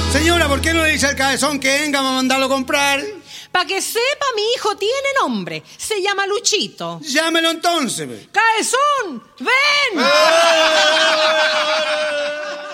Señora, ¿por qué no le dice al cabezón que venga a mandarlo a comprar? Para que sepa, mi hijo tiene nombre. Se llama Luchito. Llámelo entonces. ¡Cabezón! ¡Ven!